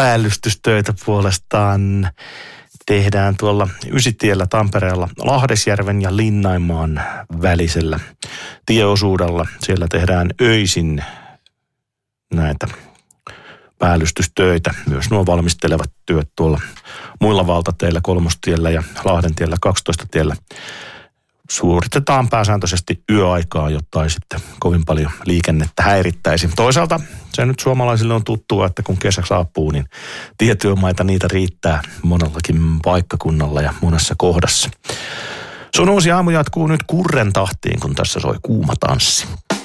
päällystystöitä puolestaan tehdään tuolla Ysitiellä Tampereella Lahdesjärven ja Linnanmaan välisellä tieosuudella. Siellä tehdään öisin näitä päällystystöitä. Myös nuo valmistelevat työt tuolla muilla valtateillä, Kolmostiellä ja Lahdentiellä, 12-tiellä suoritetaan pääsääntöisesti yöaikaa, jotta ei sitten kovin paljon liikennettä häirittäisi. Toisaalta se nyt suomalaisille on tuttua, että kun kesä saapuu, niin tietyömaita niitä riittää monellakin paikkakunnalla ja monessa kohdassa. Sun uusi aamu jatkuu nyt kurren tahtiin, kun tässä soi Kuuma tanssi.